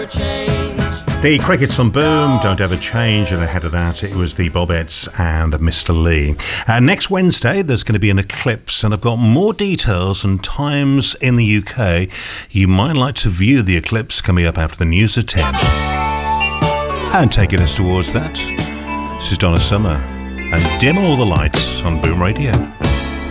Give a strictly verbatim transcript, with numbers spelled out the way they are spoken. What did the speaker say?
change. The Crickets on Boom, Don't Ever Change, and ahead of that it was the Bobettes and Mister Lee. Uh, next Wednesday there's going to be an eclipse, and I've got more details and times in the U K. You might like to view the eclipse coming up after the news at ten. And taking us towards that, this is Donna Summer and Dim All the Lights on Boom Radio.